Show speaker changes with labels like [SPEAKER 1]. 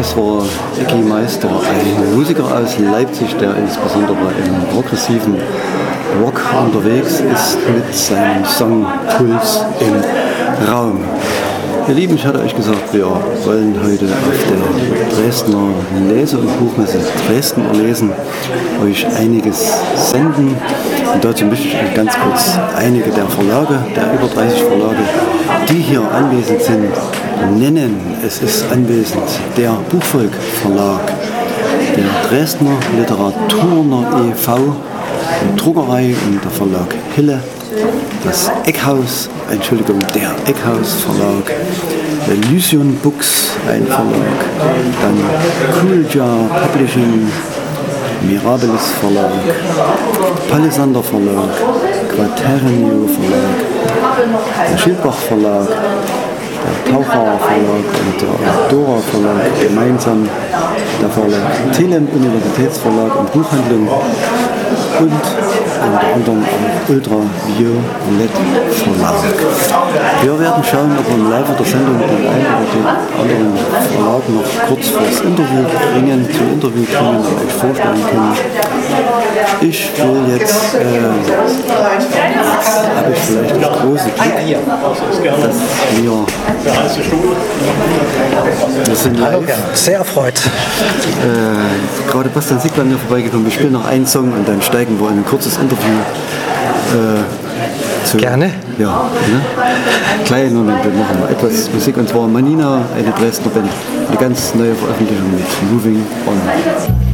[SPEAKER 1] Das war Ecki Meister, ein Musiker aus Leipzig, der insbesondere im progressiven Rock unterwegs ist mit seinem Song Puls im Raum. Ihr Lieben, ich hatte euch gesagt, wir wollen heute auf der Dresdner Lese- und Buchmesse Dresden erlesen, euch einiges senden. Und dazu möchte ich euch ganz kurz einige der Verlage, der über 30 Verlage, die hier anwesend sind, nennen. Es ist anwesend der Buchvolk Verlag, der Dresdner Literaturner e.V., die Druckerei und der Verlag Hille, das Eckhaus, der Eckhaus Verlag, Lysion Books, ein Verlag, dann Coolja Publishing, Mirabilis Verlag, Palisander Verlag, Quaternio Verlag, der Schildbach Verlag, der Taucher Verlag und der Dora Verlag gemeinsam, der Verlag Telem Universitätsverlag und Buchhandlung und unter anderem am Ultra Violett Verlag. Wir werden schauen, ob wir im Laufe der Sendung den einen oder den anderen Verlag noch kurz zum Interview bringen und euch vorstellen können. Ich will jetzt habe ich vielleicht das große Glück, dass wir sind live.
[SPEAKER 2] Sehr erfreut.
[SPEAKER 1] Gerade Bastian Sieg bei mir vorbeigekommen. Wir spielen noch einen Song und dann steigen wir in ein kurzes Interview.
[SPEAKER 2] Gerne.
[SPEAKER 1] Ja, ne? Klein und wir machen mal etwas Musik, und zwar Manina, eine Dresdner Band, eine ganz neue Veröffentlichung mit Moving On.